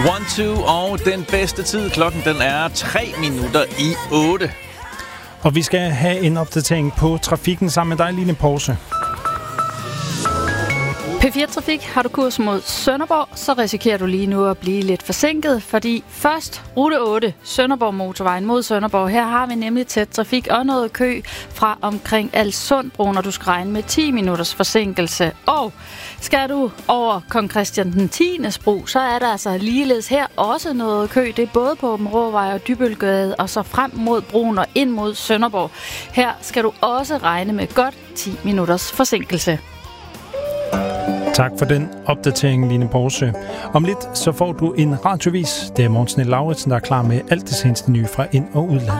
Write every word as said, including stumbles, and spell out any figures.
One, two og den bedste tid. Klokken den er tre minutter i otte. Og vi skal have en opdatering på trafikken sammen med dig, Line Porse. P fire Trafik, har du kurs mod Sønderborg, så risikerer du lige nu at blive lidt forsinket, fordi først rute otte, Sønderborg motorvejen mod Sønderborg. Her har vi nemlig tæt trafik og noget kø fra omkring Alsundbroen, og du skal regne med ti minutters forsinkelse. Og skal du over Kong Christian den tiendes bro, så er der altså ligeledes her også noget kø. Det er både på Åbenråvej og Dybølgade, og så frem mod broen og ind mod Sønderborg. Her skal du også regne med godt ti minutters forsinkelse. Tak for den opdatering, Line Porse. Om lidt så får du en radiovis. Det er Morten Lauritsen, der er klar med alt det seneste nye fra ind- og udland.